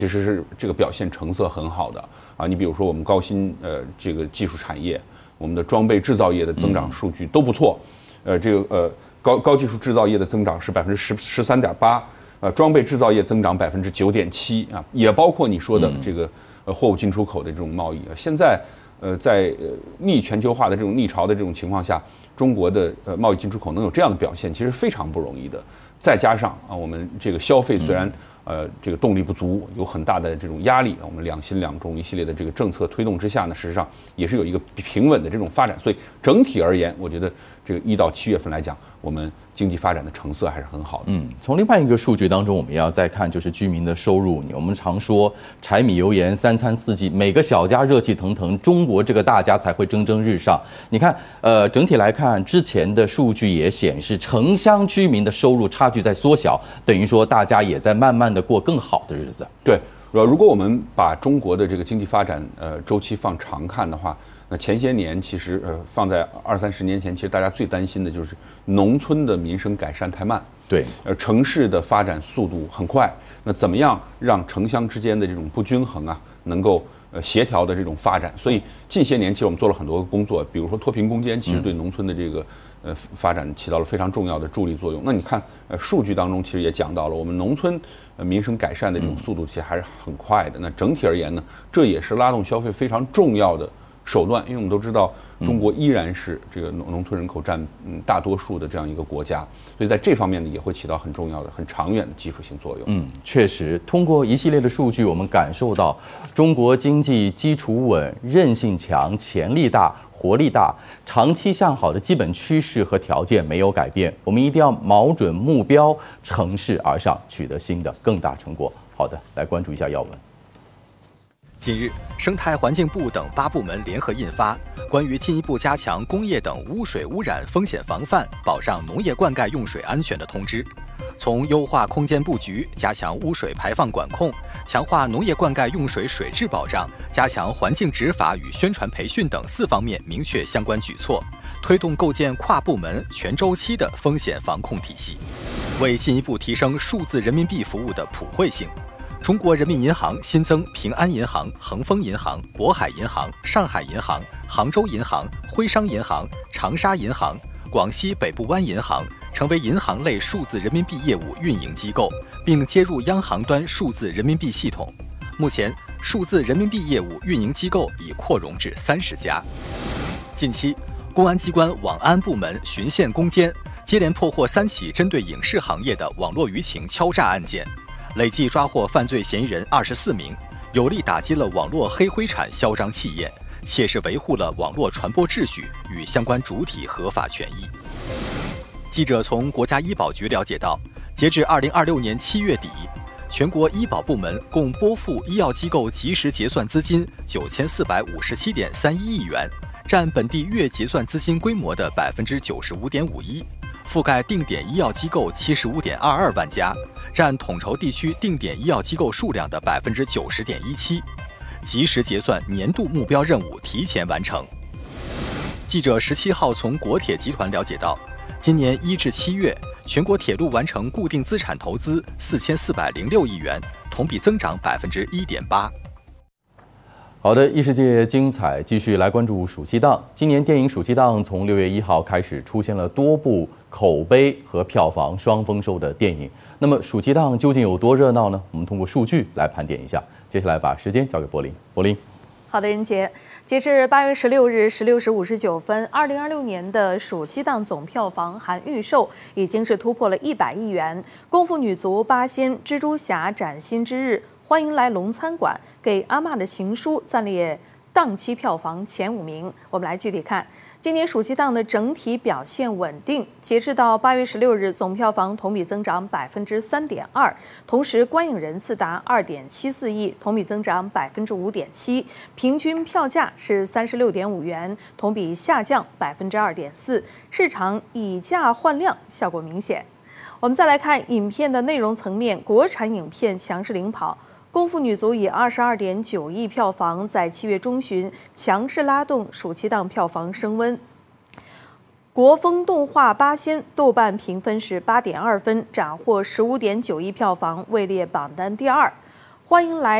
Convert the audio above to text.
其实是这个表现成色很好的啊。你比如说我们高新这个技术产业，我们的装备制造业的增长数据都不错，高技术制造业的增长是13.8%，装备制造业增长9.7%啊，也包括你说的这个货物进出口的这种贸易啊。现在在逆全球化的这种逆潮的这种情况下，中国的贸易进出口能有这样的表现，其实非常不容易的。再加上啊，我们这个消费虽然这个动力不足，有很大的这种压力，我们两新两重一系列的这个政策推动之下呢，事实上也是有一个平稳的这种发展。所以整体而言，我觉得这个1到7月份来讲，我们经济发展的成色还是很好的。 从另外一个数据当中，我们也要再看就是居民的收入。我们常说柴米油盐3餐4季，每个小家热气腾腾，中国这个大家才会蒸蒸日上。你看，整体来看，之前的数据也显示，城乡居民的收入差距在缩小，等于说大家也在慢慢的过更好的日子。 对，如果我们把中国的这个经济发展周期放长看的话，那前些年其实放在20-30年前，其实大家最担心的就是农村的民生改善太慢， 对， 城市的发展速度很快。那怎么样让城乡之间的这种不均衡啊，能够协调的这种发展？所以近些年其实我们做了很多工作，比如说脱贫攻坚，其实对农村的这个发展起到了非常重要的助力作用。那你看数据当中其实也讲到了，我们农村民生改善的这种速度其实还是很快的。那整体而言呢，这也是拉动消费非常重要的手段，因为我们都知道中国依然是这个农村人口占大多数的这样一个国家，所以在这方面呢也会起到很重要的、很长远的基础性作用。 确实，通过一系列的数据，我们感受到中国经济基础稳、韧性强、潜力大、活力大，长期向好的基本趋势和条件没有改变。我们一定要瞄准目标，乘势而上，取得新的更大成果。好的，来关注一下要闻。 近日，生态环境部等8部门联合印发《关于进一步加强工业等污水污染风险防范，保障农业灌溉用水安全的通知》，从优化空间布局、加强污水排放管控、强化农业灌溉用水水质保障、加强环境执法与宣传培训等4方面明确相关举措，推动构建跨部门、全周期的风险防控体系，为进一步提升数字人民币服务的普惠性。中国人民银行新增平安银行、恒丰银行、渤海银行、上海银行、杭州银行、徽商银行、长沙银行、广西北部湾银行成为银行类数字人民币业务运营机构，并接入央行端数字人民币系统。目前，数字人民币业务运营机构已扩容至30家。近期，公安机关网安部门巡线攻坚，接连破获3起针对影视行业的网络舆情敲诈案件。累计抓获犯罪嫌疑人24名，有力打击了网络黑灰产嚣张气焰，切实维护了网络传播秩序与相关主体合法权益。记者从国家医保局了解到，截至2026年7月底，全国医保部门共拨付医药机构及时结算资金9457.31亿元，占本地月结算资金规模的95.51%，覆盖定点医药机构75.22万家，占统筹地区定点医药机构数量的90.17%，及时结算年度目标任务提前完成。记者17号从国铁集团了解到，今年1至7月，全国铁路完成固定资产投资4406亿元，同比增长1.8%。 好的，异世界精彩，继续来关注暑期档。今年电影暑期档从6月1号开始出现了多部口碑和票房双丰收的电影。那么暑期档究竟有多热闹呢？我们通过数据来盘点一下。接下来把时间交给柏林。柏林， 好的，任杰。截至8月16日16时59分，2026年的暑期档总票房含预售已经是突破了100亿元。功夫女足、八仙、蜘蛛侠崭新之日、欢迎来龙餐馆、给阿嬷的情书暂列档期票房前5名。我们来具体看，今年暑期档的整体表现稳定，截至到8月16日，总票房同比增长3.2%，同时观影人次达2.74亿，同比增长5.7%，平均票价是36.5元，同比下降2.4%，市场以价换量效果明显。我们再来看影片的内容层面，国产影片强势领跑。功夫女足以22.9亿票房，在7月中旬强势拉动暑期档票房升温。国风动画《八仙》豆瓣评分是8.2分，斩获15.9亿票房，位列榜单第2。 欢迎来